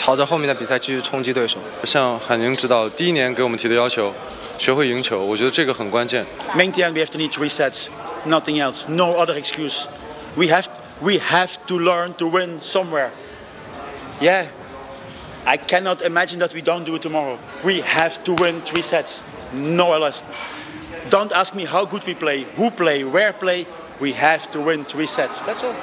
朝着后面的比赛继续冲击对手。像海宁指导第一年给我们提的要求，学会赢球，我觉得这个很关键。 Maintain, we have to need 3 sets, nothing else, no other excuse. We have to learn to win somewhere. Yeah, I cannot imagine that we don't do it tomorrow. We have to win 3 sets, no less. Don't ask me how good we play, who play, where play. We have to win 3 sets. That's all.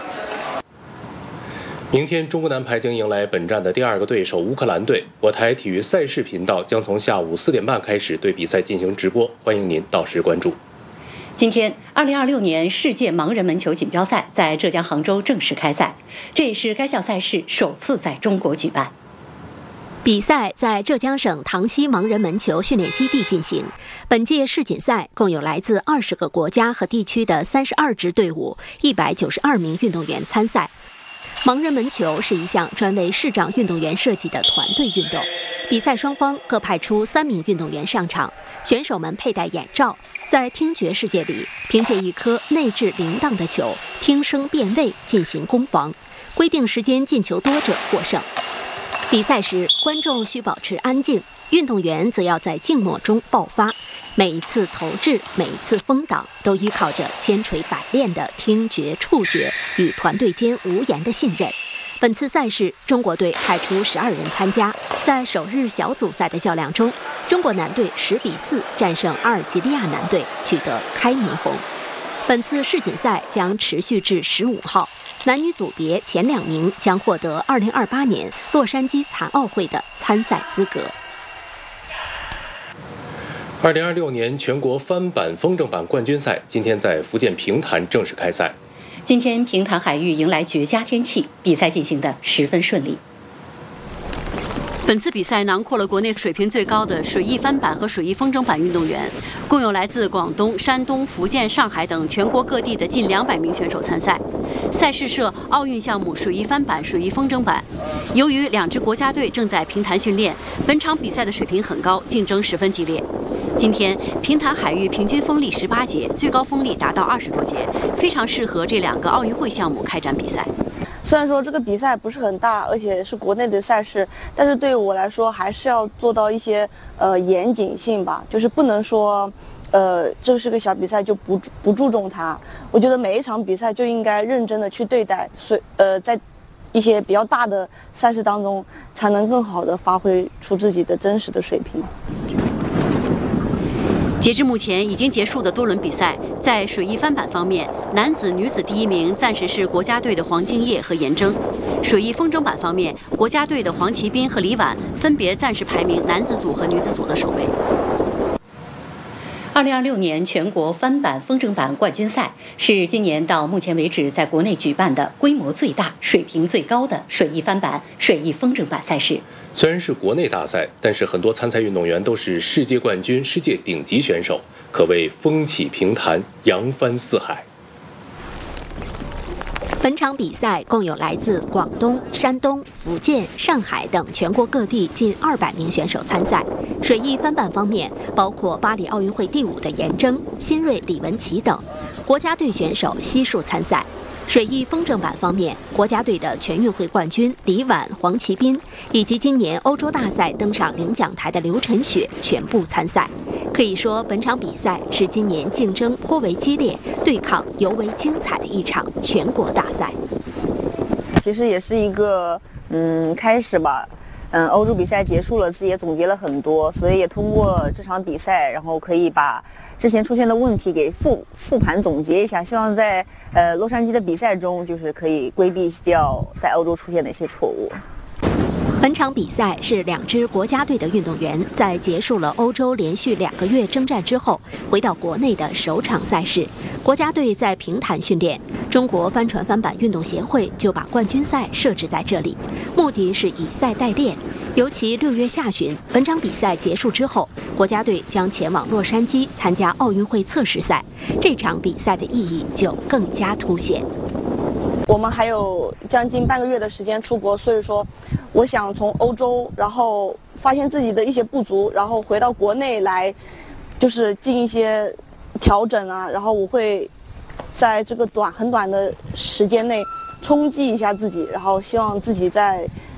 明天，中国男排将迎来本站的第2个对手乌克兰队。我台体育赛事频道将从下午4点半开始对比赛进行直播，欢迎您到时关注。 今天，2026年世界盲人门球锦标赛在浙江杭州正式开赛，这也是该项赛事首次在中国举办。 比赛在浙江省塘溪盲人门球训练基地进行。本届世锦赛共有来自20个国家和地区的32支队伍，192名运动员参赛。盲人门球是一项专为视障运动员设计的团队运动。比赛双方各派出3名运动员上场，选手们佩戴眼罩，在听觉世界里凭借一颗内置铃铛的球听声辨位进行攻防，规定时间进球多者获胜。比赛时，观众需保持安静，运动员则要在静默中爆发。每一次投掷，每一次封挡，都依靠着千锤百炼的听觉、触觉与团队间无言的信任。本次赛事，中国队派出12人参加。在首日小组赛的较量中，中国男队10比4战胜阿尔及利亚男队，取得开门红。本次世锦赛将持续至15号。男女组别前2名将获得2028年洛杉矶残奥会的参赛资格。 2026年全国翻板风筝板冠军赛今天在福建平潭正式开赛。 今天平潭海域迎来绝佳天气，比赛进行得十分顺利。 本次比赛囊括了国内水平最高的水翼翻板和水翼风筝板运动员，共有来自广东、山东、福建、上海等全国各地的近200名选手参赛。赛事设奥运项目水翼翻板、水翼风筝板。由于2支国家队正在平潭训练，本场比赛的水平很高，竞争十分激烈。今天平潭海域平均风力18节，最高风力达到20多节，非常适合这2个奥运会项目开展比赛。 虽然说这个比赛不是很大，而且是国内的赛事，但是对于我来说还是要做到一些严谨性吧，就是不能说这是个小比赛就不注重它。我觉得每一场比赛就应该认真的去对待，在一些比较大的赛事当中才能更好的发挥出自己的真实的水平。 截至目前已经结束的多轮比赛，在水翼翻板方面，男子、女子第1名暂时是国家队的黄敬业和严铮；水翼风筝板方面，国家队的黄奇斌和李婉分别暂时排名男子组和女子组的首位。 2026年全国翻板风筝板冠军赛是今年到目前为止在国内举办的规模最大、水平最高的水翼翻板、水翼风筝板赛事。 虽然是国内大赛，但是很多参赛运动员都是世界冠军、世界顶级选手，可谓风起平潭，扬帆四海。 本场比赛共有来自广东、山东、福建、上海等全国各地近200名选手参赛。水翼翻板方面，包括巴黎奥运会第5的严铮、新锐李文琪等，国家队选手悉数参赛。水翼风筝板方面，国家队的全运会冠军李婉、黄奇斌，以及今年欧洲大赛登上领奖台的刘晨雪全部参赛。可以说，本场比赛是今年竞争颇为激烈、对抗尤为精彩的一场全国大赛。 其实也是一个开始吧。欧洲比赛结束了，自己也总结了很多，所以也通过这场比赛，然后可以把之前出现的问题给复盘总结一下，希望在洛杉矶的比赛中，就是可以规避掉在欧洲出现的一些错误。 本场比赛是2支国家队的运动员在结束了欧洲连续2个月征战之后，回到国内的首场赛事。国家队在平潭训练，中国帆船翻板运动协会就把冠军赛设置在这里，目的是以赛代练。尤其6月下旬，本场比赛结束之后，国家队将前往洛杉矶参加奥运会测试赛，这场比赛的意义就更加凸显。 我们还有将近半个月的时间出国，所以说我想从欧洲，然后发现自己的一些不足，然后回到国内来，就是进一些调整啊，然后我会在这个很短的时间内冲击一下自己，然后希望自己在